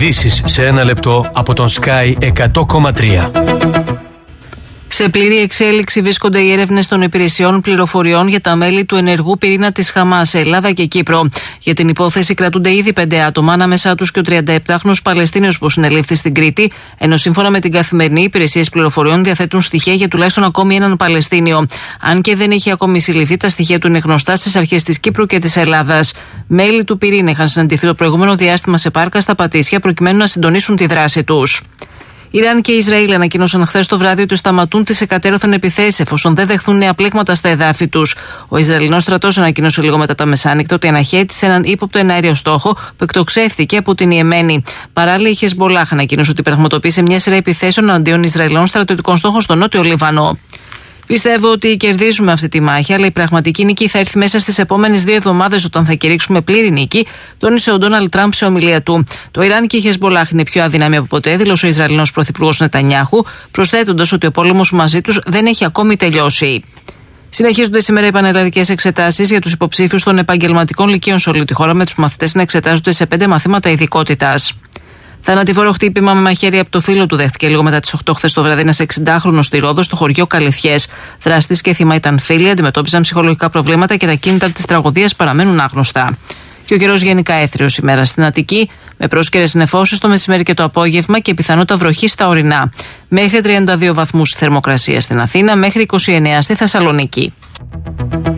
Ειδήσεις σε ένα λεπτό από τον Sky 100,3. Σε πλήρη εξέλιξη βρίσκονται οι έρευνες των υπηρεσιών πληροφοριών για τα μέλη του ενεργού πυρήνα της Χαμάς σε Ελλάδα και Κύπρο. Για την υπόθεση κρατούνται ήδη 5 άτομα, ανάμεσά τους και ο 37χρονος Παλαιστίνιος που συνελήφθη στην Κρήτη, ενώ σύμφωνα με την Καθημερινή, οι υπηρεσίες πληροφοριών διαθέτουν στοιχεία για τουλάχιστον ακόμη έναν Παλαιστίνιο. Αν και δεν έχει ακόμη συλληφθεί, τα στοιχεία του είναι γνωστά στις αρχές της Κύπρου και της Ελλάδας. Μέλη του πυρήνα είχαν συναντηθεί το προηγούμενο διάστημα σε πάρκα στα Πατήσια προκειμένου να συντονίσουν τη δράση τους. Ιράν και Ισραήλ ανακοίνωσαν χθες το βράδυ ότι σταματούν τις εκατέρωθεν επιθέσεις εφόσον δεν δεχθούν νέα πλήγματα στα εδάφη τους. Ο Ισραηλινός στρατός ανακοίνωσε λίγο μετά τα μεσάνυχτα ότι αναχέτησε έναν ύποπτο εναέριο στόχο που εκτοξεύθηκε από την Ιεμένη. Παράλληλα, η Χεσμπολάχ ανακοίνωσε ότι πραγματοποίησε μια σειρά επιθέσεων αντίον Ισραηλινών στρατιωτικών στόχων στο νότιο Λίβανο. Πιστεύω ότι κερδίζουμε αυτή τη μάχη, αλλά η πραγματική νίκη θα έρθει μέσα στις επόμενες 2 εβδομάδες όταν θα κηρύξουμε πλήρη νίκη, τόνισε ο Ντόναλντ Τραμπ σε ομιλία του. Το Ιράν και η Χεσμπολάχ είναι πιο αδύναμη από ποτέ, δήλωσε ο Ισραηλινός πρωθυπουργός Νετανιάχου, προσθέτοντας ότι ο πόλεμος μαζί τους δεν έχει ακόμη τελειώσει. Συνεχίζονται σήμερα οι πανελλαδικές εξετάσεις για τους υποψήφιους των επαγγελματικών λυκείων σε όλη τη χώρα, με τους μαθητές να εξετάζονται σε 5 μαθήματα ειδικότητας. Θανατηφόρο χτύπημα με μαχαίρι από το φίλο του δέχτηκε λίγο μετά τις 8 χθες το βράδυ ένας 60χρονος στη Ρόδο, στο χωριό Καλυθιές. Δράστης και θύμα ήταν φίλοι, αντιμετώπιζαν ψυχολογικά προβλήματα και τα κίνητα της τραγωδίας παραμένουν άγνωστα. Και ο καιρός γενικά έθριος ημέρα στην Αττική, με πρόσκαιρες νεφώσεις το μεσημέρι και το απόγευμα και πιθανότητα βροχή στα ορεινά. Μέχρι 32 βαθμούς θερμοκρασία στην Αθήνα, μέχρι 29 στη Θεσσαλονίκη.